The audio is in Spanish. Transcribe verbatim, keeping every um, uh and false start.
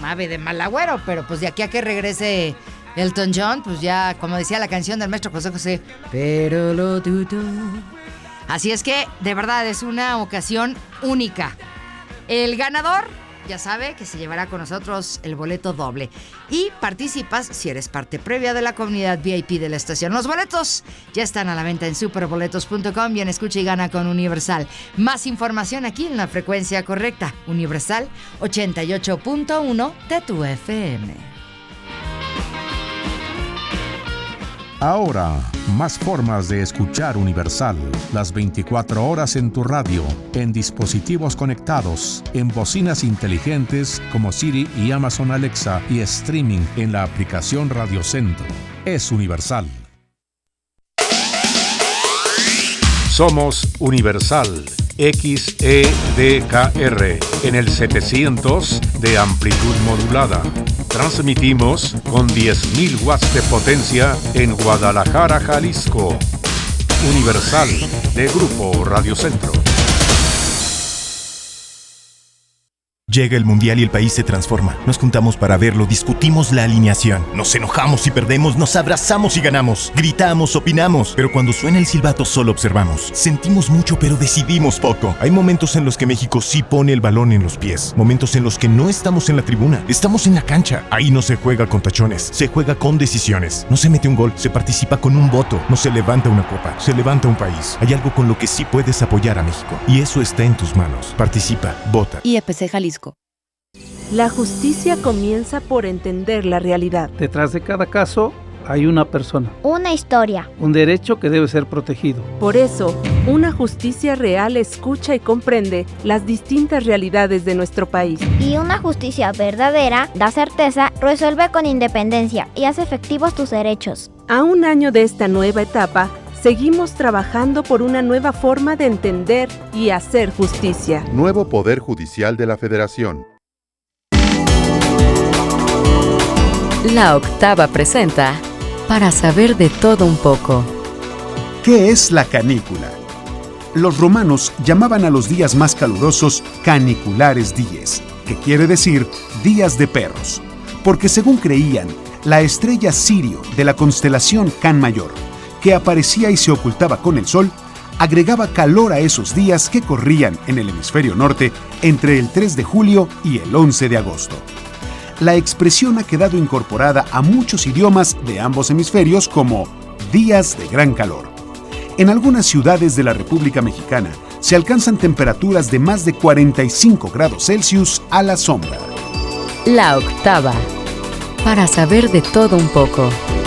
ave de mal agüero, pero pues de aquí a que regrese Elton John, pues ya, como decía la canción del maestro José José, pero lo dudo. Así es que, de verdad, es una ocasión única. El ganador, ya sabe que se llevará con nosotros el boleto doble. Y participas si eres parte previa de la comunidad V I P de la estación. Los boletos ya están a la venta en superboletos punto com. Bien, escucha y gana con Universal. Más información aquí en la frecuencia correcta. Universal ochenta y ocho punto uno de tu F M. Ahora, más formas de escuchar Universal. Las veinticuatro horas en tu radio, en dispositivos conectados, en bocinas inteligentes como Siri y Amazon Alexa y streaming en la aplicación Radio Centro. Es Universal. Somos Universal. X E D K R en el setecientos de amplitud modulada. Transmitimos con diez mil watts de potencia en Guadalajara, Jalisco. Universal, de Grupo Radio Centro. Llega el Mundial y el país se transforma. Nos juntamos para verlo, discutimos la alineación. Nos enojamos y perdemos, nos abrazamos y ganamos. Gritamos, opinamos, pero cuando suena el silbato solo observamos. Sentimos mucho, pero decidimos poco. Hay momentos en los que México sí pone el balón en los pies. Momentos en los que no estamos en la tribuna, estamos en la cancha. Ahí no se juega con tachones, se juega con decisiones. No se mete un gol, se participa con un voto. No se levanta una copa, se levanta un país. Hay algo con lo que sí puedes apoyar a México. Y eso está en tus manos. Participa, vota. I E P C Jalisco. La justicia comienza por entender la realidad. Detrás de cada caso hay una persona. Una historia. Un derecho que debe ser protegido. Por eso, una justicia real escucha y comprende las distintas realidades de nuestro país. Y una justicia verdadera da certeza, resuelve con independencia y hace efectivos tus derechos. A un año de esta nueva etapa, seguimos trabajando por una nueva forma de entender y hacer justicia. Nuevo Poder Judicial de la Federación. La Octava presenta Para saber de todo un poco. ¿Qué es la canícula? Los romanos llamaban a los días más calurosos caniculares dies, que quiere decir días de perros, porque según creían, la estrella Sirio de la constelación Can Mayor, que aparecía y se ocultaba con el sol, agregaba calor a esos días que corrían en el hemisferio norte entre el tres de julio y el once de agosto. La expresión ha quedado incorporada a muchos idiomas de ambos hemisferios como días de gran calor. En algunas ciudades de la República Mexicana se alcanzan temperaturas de más de cuarenta y cinco grados Celsius a la sombra. La Octava. Para saber de todo un poco.